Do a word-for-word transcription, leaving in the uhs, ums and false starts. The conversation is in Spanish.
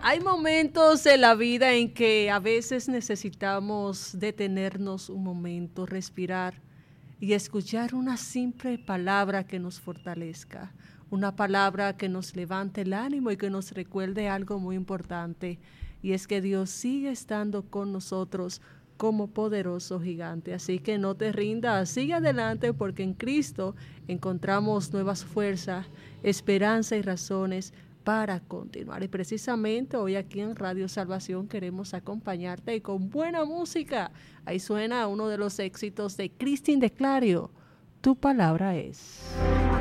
Hay momentos en la vida en que a veces necesitamos detenernos un momento, respirar y escuchar una simple palabra que nos fortalezca, una palabra que nos levante el ánimo y que nos recuerde algo muy importante, y es que Dios sigue estando con nosotros como poderoso gigante. Así que no te rindas, sigue adelante, porque en Cristo encontramos nuevas fuerzas, esperanza y razones para continuar. Y precisamente hoy aquí en Radio Salvación queremos acompañarte y con buena música. Ahí suena uno de los éxitos de Cristín de Clario, Tu Palabra Es.